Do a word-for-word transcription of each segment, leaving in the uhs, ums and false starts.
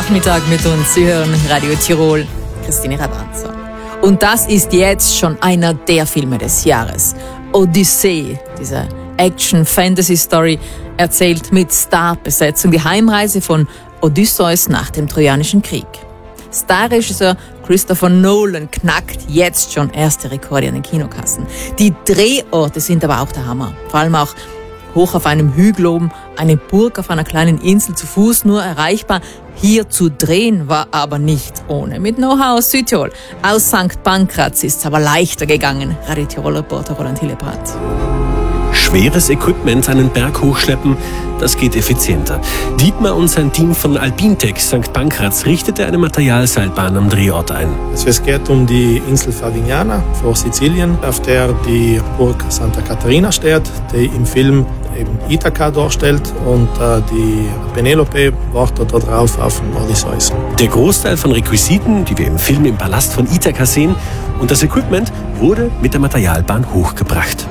Nachmittag mit uns. Sie hören Radio Tirol, Christine Rabanza. Und das ist jetzt schon einer der Filme des Jahres. Odyssee, diese Action-Fantasy-Story, erzählt mit Starbesetzung die Heimreise von Odysseus nach dem Trojanischen Krieg. Starregisseur Christopher Nolan knackt jetzt schon erste Rekorde an den Kinokassen. Die Drehorte sind aber auch der Hammer. Vor allem auch hoch auf einem Hügel oben, eine Burg auf einer kleinen Insel, zu Fuß nur erreichbar. Hier zu drehen war aber nicht ohne. Mit Know-how aus Südtirol. Aus Sankt Pankraz ist es aber leichter gegangen. Radio Tirol-Reporter Roland Hillebrandt. Schweres Equipment einen Berg hochschleppen, das geht effizienter. Dietmar und sein Team von Alpintec Sankt Pankraz richtete eine Materialseilbahn am Drehort ein. Es geht um die Insel Favignana vor Sizilien, auf der die Burg Santa Caterina steht, die im Film eben Ithaka darstellt, und äh, die Penelope wartet da drauf auf den Odysseus. Der Großteil von Requisiten, die wir im Film im Palast von Ithaka sehen, und das Equipment wurde mit der Materialbahn hochgebracht.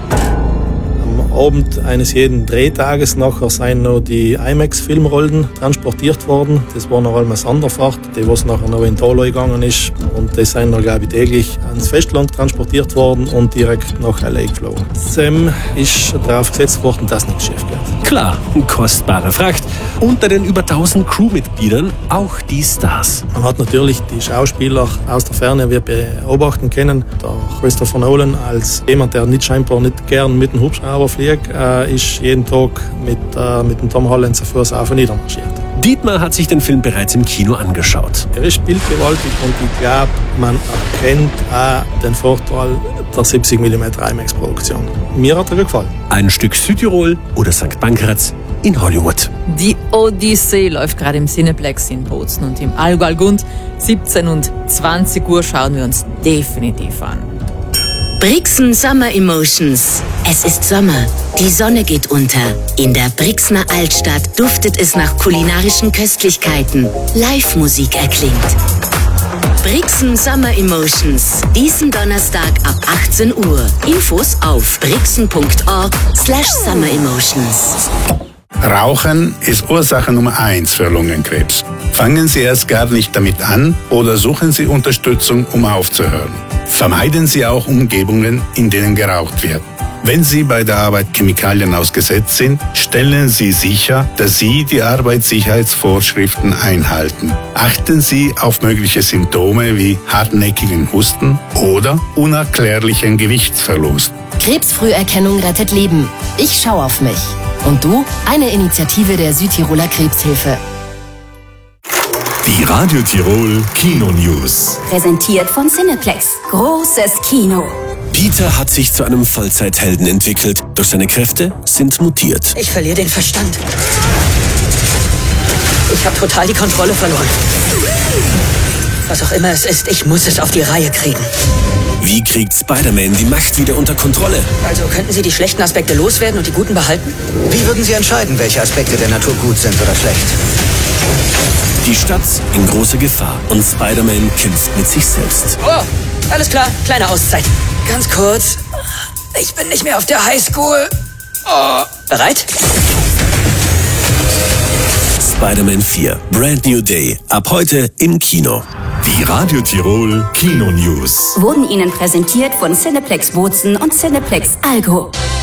Am Abend eines jeden Drehtages nachher seien noch die IMAX-Filmrollen transportiert worden. Das war noch einmal eine Sonderfahrt, die was nachher noch in Talo gegangen ist. Und die sind noch, glaube ich, täglich ans Festland transportiert worden und direkt nach L A geflogen. Sam ist darauf gesetzt worden, dass nichts schief geht. Klar, kostbare Fracht. Unter den über tausend Crewmitgliedern auch die Stars. Man hat natürlich die Schauspieler aus der Ferne wir beobachten können. Der Christopher Nolan als jemand, der nicht scheinbar nicht gern mit dem Hubschrauber fliegt, äh, ist jeden Tag mit, äh, mit dem Tom Holland zu Fuß auf und nieder marschiert. Dietmar hat sich den Film bereits im Kino angeschaut. Er ist bildgewaltig und ich glaube, man erkennt auch den Vorteil der siebzig Millimeter IMAX-Produktion. Mir hat er gefallen. Ein Stück Südtirol oder Sankt Pankraz in Hollywood. Die Odyssee läuft gerade im Cineplex in Bozen und im Allgäu-Gund. siebzehn und zwanzig Uhr schauen wir uns definitiv an. Brixen Summer Emotions. Es ist Sommer. Die Sonne geht unter. In der Brixner Altstadt duftet es nach kulinarischen Köstlichkeiten. Live-Musik erklingt. Brixen Summer Emotions. Diesen Donnerstag ab achtzehn Uhr. Infos auf brixen.org slash Summer Emotions. Rauchen ist Ursache Nummer eins für Lungenkrebs. Fangen Sie erst gar nicht damit an oder suchen Sie Unterstützung, um aufzuhören. Vermeiden Sie auch Umgebungen, in denen geraucht wird. Wenn Sie bei der Arbeit Chemikalien ausgesetzt sind, stellen Sie sicher, dass Sie die Arbeitssicherheitsvorschriften einhalten. Achten Sie auf mögliche Symptome wie hartnäckigen Husten oder unerklärlichen Gewichtsverlust. Krebsfrüherkennung rettet Leben. Ich schau auf mich. Und du? Eine Initiative der Südtiroler Krebshilfe. Die Radio Tirol Kino News. Präsentiert von Cineplex. Großes Kino. Peter hat sich zu einem Vollzeithelden entwickelt, doch seine Kräfte sind mutiert. Ich verliere den Verstand. Ich habe total die Kontrolle verloren. Was auch immer es ist, ich muss es auf die Reihe kriegen. Wie kriegt Spider-Man die Macht wieder unter Kontrolle? Also könnten Sie die schlechten Aspekte loswerden und die guten behalten? Wie würden Sie entscheiden, welche Aspekte der Natur gut sind oder schlecht? Die Stadt in großer Gefahr und Spider-Man kämpft mit sich selbst. Oh, alles klar, kleine Auszeit. Ganz kurz, ich bin nicht mehr auf der Highschool. Oh. Bereit? Spider-Man vier, Brand New Day, ab heute im Kino. Die Radio Tirol Kino News Wurden Ihnen präsentiert von Cineplex Bozen und Cineplex Allgäu.